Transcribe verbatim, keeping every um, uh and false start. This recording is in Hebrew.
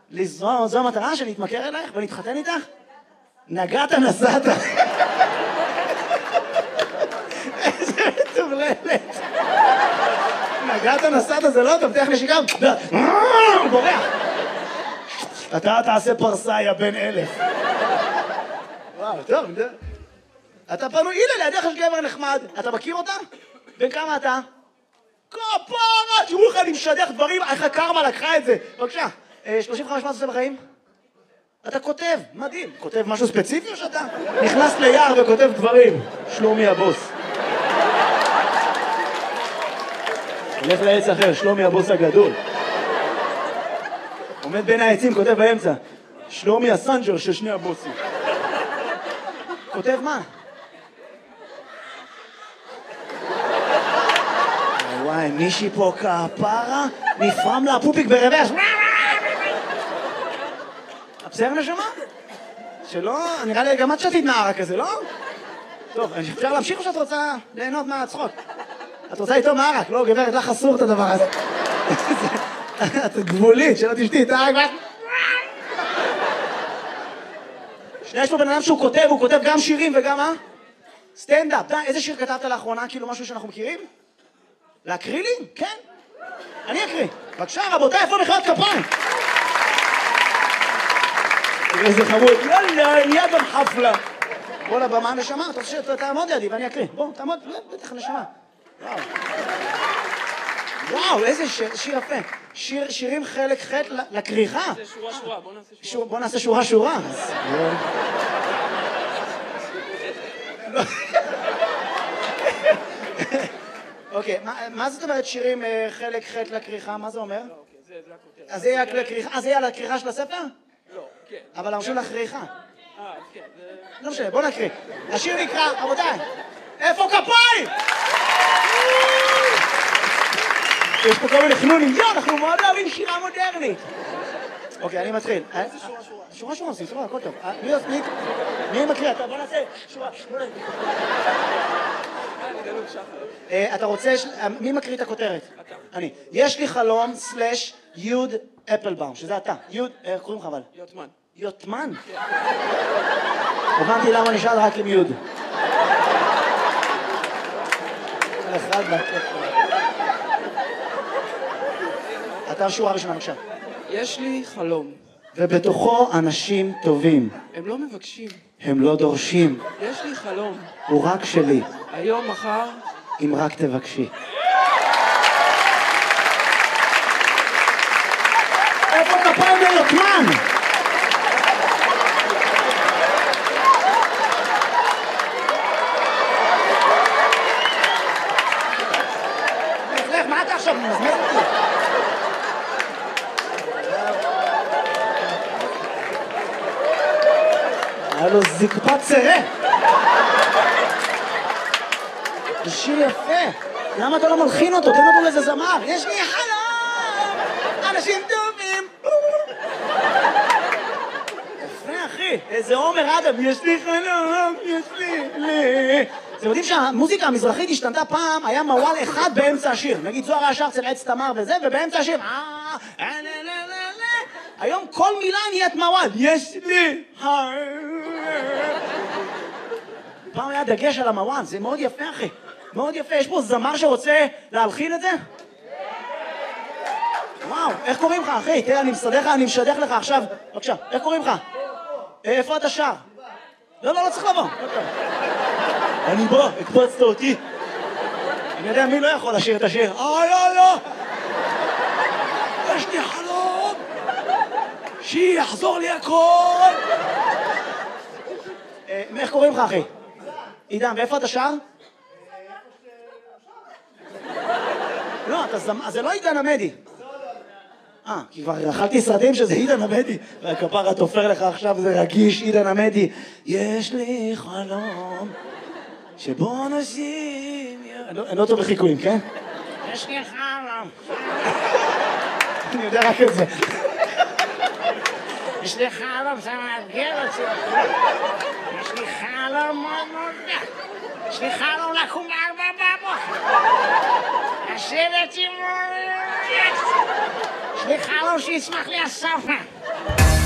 זו המטרה שלי, להתמכר אלייך ולהתחתן איתך? נגעת נסעת. איזה מטורללת. נגעת נסעת זה לא, תבטיח נשיקה. בורח. אתה תעשה פרסה, יא בן אלף. וואו, טוב. אתה פנוי, הנה לידיך יש גבר נחמד. אתה מכיר אותה? בן כמה אתה? כפרה, תראו לך, אני משדך דברים, איך הקרמה לקחה את זה. בבקשה, שלושים וחמש מה אתה עושה בחיים? אתה כותב, מדהים. כותב משהו ספציפי או שאתה נכנס ליער וכותב דברים? שלומי הבוס. הולך לעץ אחר, שלומי הבוס הגדול. עומד בין העצים, כותב באמצע. שלומי הסנג'ר של שני הבוסים. כותב מה? וואי, מישהי פה כפרה, נפרם לה פופיק ברבש. בסדר נשמה? שלא, נראה לי גם את שתית נערה כזה, לא? טוב, אפשר להמשיך או שאת רוצה ליהנות מהצחוק? את רוצה איתו מערק, לא גברת, לך אסור את הדבר הזה. את גבולית, שלא תשתי את הערק. שנייה, יש פה בן אדם שהוא כותב, הוא כותב גם שירים וגם מה? סטנדאפ. די, איזה שיר כתבת לאחרונה? כאילו משהו שאנחנו מכירים? להקריא לי? כן. אני אקריא. בבקשה, רבותיי, איפה מחיאות כפיים? איזה חמוד. יאללה, נהיה גם חפלה. בוא לבמה נשמה, אתה רוצה שתעמוד לידי ואני אקריא. בוא, תעמוד, בטח נשמה. וואו. וואו, איזה שיר, שיר יפה. שיר, שירים חלק ח' לקריחה. זה שורה שורה, בוא נעשה שורה. בוא נעשה שורה שורה. אוקיי, מה זאת אומרת שירים חלק ח' לקריחה? מה זה אומר? אז זה יהיה לקריחה, אז זה יהיה לקריחה של הספר? לא, כן. אבל אנחנו לקריחה. אה, כן. לא משנה, בוא נקריא. השיר נקרא, רבותיי, איפה כפיים? יש פה כל מיני חנונים, יו, אנחנו מאוד אוהבים שירה מודרנית. אוקיי, אני מתחיל. איזה שורה שורה? שורה שורה, עושים, שורה, הכל טוב. מי מקריא? בוא נעשה שורה. אתה רוצה, מי מקריא את הכותרת? אתה. אני. יש לי חלום סלש יוד אפלבאום, שזה אתה. יוד, איך קוראים לך אבל? יוטמן. יוטמן? הבנתי למה נשאל רק עם יוד. אחד אתה שורה ראשונה, בבקשה. יש לי חלום. ובתוכו אנשים טובים. הם לא מבקשים. הם לא דורשים. יש לי חלום. הוא רק שלי. היום, מחר. אם רק תבקשי. איפה כפיים ליוטמן? לך, מה אתה עכשיו מזמז אותי? היה לו זקפת צרה. זה שיר יפה. למה אתה לא מלחין אותו? תן אותו לאיזה זמר. יש לי חלום, אנשים טובים. יפה, אחי. איזה עומר אדם. יש לי חלום, יש לי, לי. אתם יודעים שהמוזיקה המזרחית השתנתה פעם, היה מוואל אחד באמצע השיר. נגיד זוהר היה שר צלעץ תמר וזה, ובאמצע השיר, היום כל מילה נהיית מוואל. יש לי פעם היה דגש על המוואל, זה מאוד יפה, אחי. מאוד יפה. יש פה זמר שרוצה להלחין את זה? וואו, איך קוראים לך, אחי? תראה, אני מסדך לך, אני משדך לך עכשיו. בבקשה, איך קוראים לך? איפה אתה שר? לא, לא, לא צריך לבוא. אני בא, הקפצת אותי. אני יודע מי לא יכול לשיר את השיר. אה, לא, לא. יש לי חלום. שיחזור לי הכל. איך קוראים לך, אחי? עידן, ואיפה אתה שר? לא, זה לא עידן עמדי. אה, כי כבר אכלתי סרטים שזה עידן עמדי. והכפרה תופר לך עכשיו, זה רגיש, עידן עמדי. יש לי חלום שבו אנשים... אני לא טוב בחיקויים, כן? יש לי חלום. אני יודע רק את זה. יש לי חלום, זה מאתגר אותי. יש לי חלום מאוד מאוד גדול. יש לי חלום לקום בארבע בבוקר. לשבת עם... יש לי חלום שיצמח לי הספה.